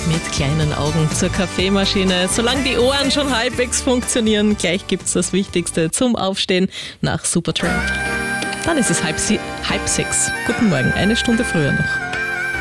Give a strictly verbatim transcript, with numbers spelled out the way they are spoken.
mit kleinen Augen zur Kaffeemaschine. Solange die Ohren schon halbwegs funktionieren, gleich gibt's das Wichtigste zum Aufstehen nach Supertramp. Dann ist es halb, sie- halb sechs. Guten Morgen, eine Stunde früher noch.